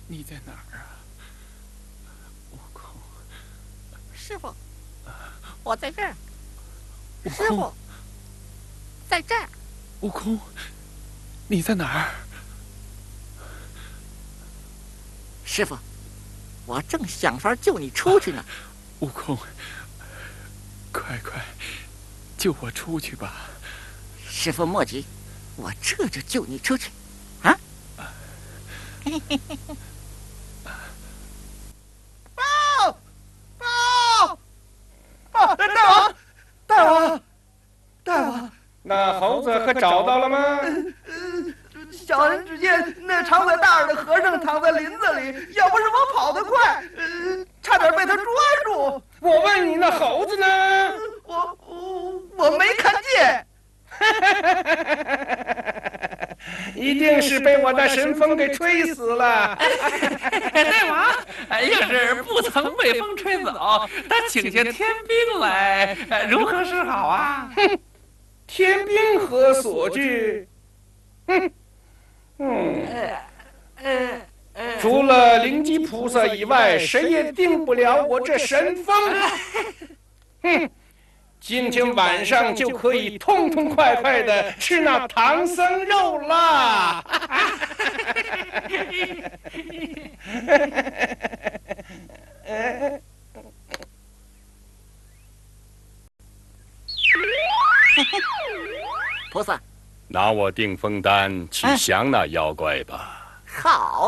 你在哪儿啊？悟空， 师傅，我在这儿。 悟师傅， 空， 在这儿。 悟空，你在哪儿？ 师傅，我正想法救你出去呢。 悟空，快救我出去吧！ 师傅莫急，我这就救你出去。啊！ 报！大王！ 那猴子可找到了吗？ 小人只见那长嘴大耳的和尚躺在林子里，要不是我跑得快，差点被他抓住。 我问你，那猴子呢？ 我没看见。 一定是被我的神风给吹死了。 大王，要是不曾被风吹走，他请下天兵来，如何是好啊？ 哼，天兵何所惧？除了灵吉菩萨以外，谁也定不了我这神风。哼！今天晚上就可以痛痛快快的吃那唐僧肉啦！ 菩萨， 拿我定风丹去降那妖怪吧。 好。